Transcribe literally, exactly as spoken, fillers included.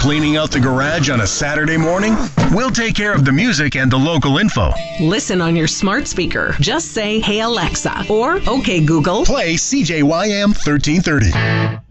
cleaning out the garage on a Saturday morning? We'll take care of the music and the local info. Listen on your smart speaker. Just say, "Hey Alexa," or "Okay Google, play C J Y M thirteen thirty."